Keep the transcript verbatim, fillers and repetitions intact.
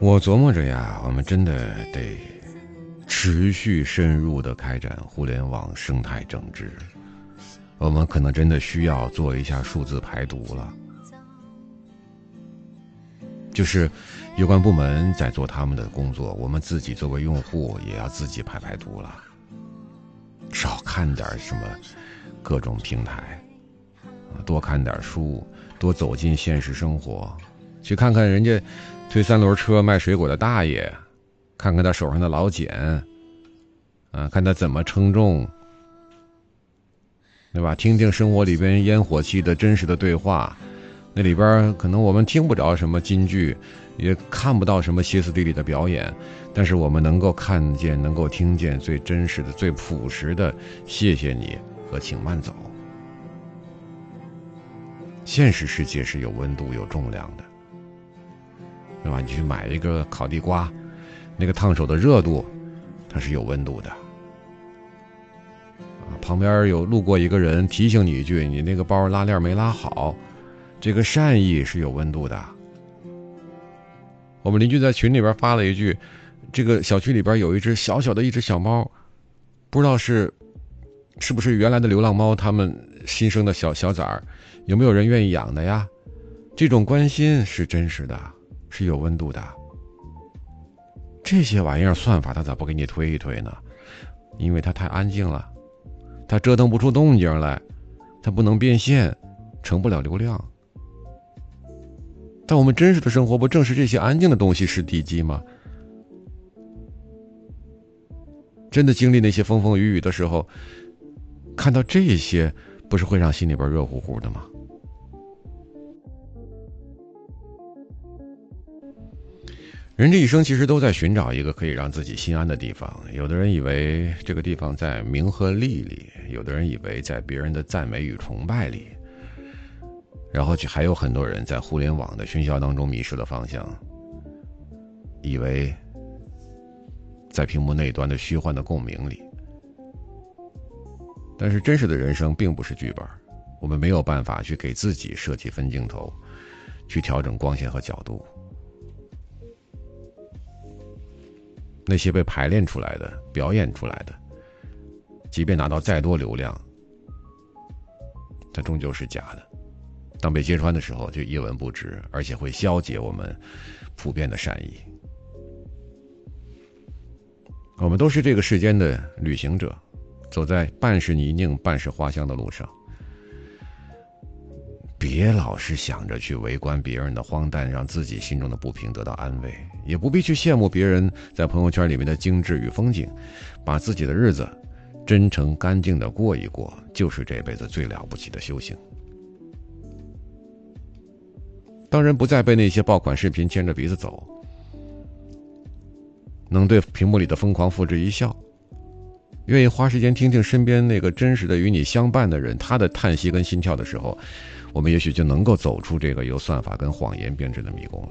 我琢磨着呀，我们真的得持续深入的开展互联网生态整治，我们可能真的需要做一下数字排毒了。就是有关部门在做他们的工作，我们自己作为用户也要自己排排毒了，少看点什么各种平台，多看点书，多走进现实生活，去看看人家推三轮车卖水果的大爷，看看他手上的老茧，啊，看他怎么称重，对吧？听听生活里边烟火气的真实的对话，那里边可能我们听不着什么金句，也看不到什么歇斯底里的表演，但是我们能够看见，能够听见最真实的、最朴实的谢谢你和请慢走。现实世界是有温度有重量的，对吧？你去买一个烤地瓜，那个烫手的热度它是有温度的，旁边有路过一个人提醒你一句，你那个包拉链没拉好，这个善意是有温度的。我们邻居在群里边发了一句，这个小区里边有一只小小的一只小猫，不知道是是不是原来的流浪猫，他们新生的小小崽儿，有没有人愿意养的呀？这种关心是真实的，是有温度的。这些玩意儿算法它咋不给你推一推呢？因为它太安静了，它折腾不出动静来，它不能变现，成不了流量。但我们真实的生活不正是这些安静的东西是地基吗？真的经历那些风风雨雨的时候，看到这些不是会让心里边热乎乎的吗？人这一生其实都在寻找一个可以让自己心安的地方，有的人以为这个地方在名和利里，有的人以为在别人的赞美与崇拜里，然后还有很多人在互联网的喧嚣当中迷失了方向，以为在屏幕那端的虚幻的共鸣里。但是真实的人生并不是剧本，我们没有办法去给自己设计分镜头，去调整光线和角度。那些被排练出来的、表演出来的，即便拿到再多流量，它终究是假的。当被揭穿的时候，就一文不值，而且会消解我们普遍的善意。我们都是这个世间的旅行者，走在半是泥泞半是花香的路上，别老是想着去围观别人的荒诞，让自己心中的不平得到安慰，也不必去羡慕别人在朋友圈里面的精致与风景，把自己的日子真诚干净的过一过，就是这辈子最了不起的修行。当人不再被那些爆款视频牵着鼻子走，能对屏幕里的疯狂付之一笑，愿意花时间听听身边那个真实的与你相伴的人他的叹息跟心跳的时候，我们也许就能够走出这个由算法跟谎言编织的迷宫了。